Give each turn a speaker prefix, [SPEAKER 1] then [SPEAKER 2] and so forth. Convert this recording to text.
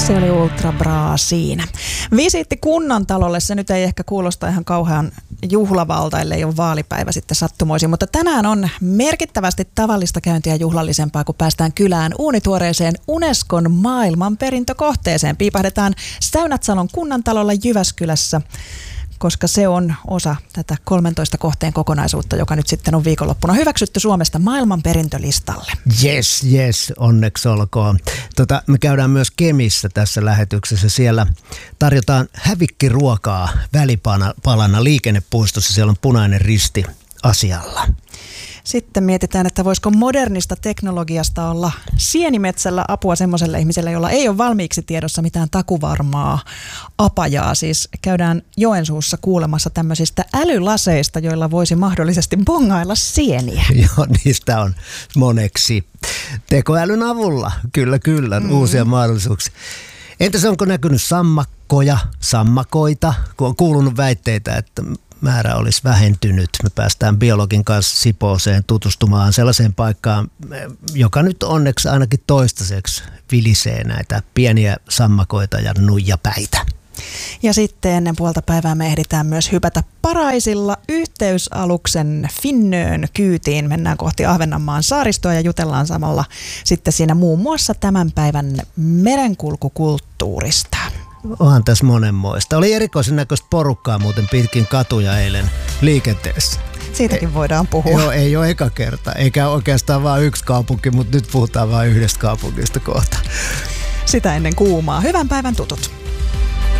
[SPEAKER 1] Se oli Ultra Bra siinä. Visiitti kunnantalolle, se nyt ei ehkä kuulosta ihan kauhean juhlavalta, ellei ole vaalipäivä sitten sattumoisin, mutta tänään on merkittävästi tavallista käyntiä juhlallisempaa, kun päästään kylään uunituoreeseen Unescon maailmanperintökohteeseen. Piipahdetaan Säynätsalon kunnantalolla Jyväskylässä, koska se on osa tätä 13 kohteen kokonaisuutta, joka nyt sitten on viikonloppuna hyväksytty Suomesta maailmanperintölistalle.
[SPEAKER 2] Yes, onneksi olkoon. Me käydään myös Kemissä tässä lähetyksessä. Siellä tarjotaan hävikkiruokaa välipalana liikennepuistossa. Siellä on Punainen Risti asialla.
[SPEAKER 1] Sitten mietitään, että voisiko modernista teknologiasta olla sienimetsällä apua semmoiselle ihmiselle, jolla ei ole valmiiksi tiedossa mitään takuvarmaa apajaa. Siis käydään Joensuussa kuulemassa tämmöisistä älylaseista, joilla voisi mahdollisesti bongailla sieniä.
[SPEAKER 2] Joo, niistä on moneksi. Tekoälyn avulla, kyllä, uusia mahdollisuuksia. Entäs onko näkynyt sammakoita, kun on kuulunut väitteitä, että määrä olisi vähentynyt. Me päästään biologin kanssa Sipooseen tutustumaan sellaiseen paikkaan, joka nyt onneksi ainakin toistaiseksi vilisee näitä pieniä sammakoita ja nuijapäitä.
[SPEAKER 1] Ja sitten ennen puolta päivää me ehditään myös hypätä Paraisilla yhteysaluksen Finnön kyytiin. Mennään kohti Ahvenanmaan saaristoa ja jutellaan samalla sitten siinä muun muassa tämän päivän merenkulkukulttuurista.
[SPEAKER 2] Onhan tässä monenmoista. Oli erikoisen näköistä porukkaa muuten pitkin katuja eilen liikenteessä.
[SPEAKER 1] Siitäkin voidaan puhua.
[SPEAKER 2] Joo, ei ole eka kerta. Eikä oikeastaan vain yksi kaupunki, mutta nyt puhutaan vain yhdestä kaupungista kohta.
[SPEAKER 1] Sitä ennen kuumaa. Hyvän päivän tutut.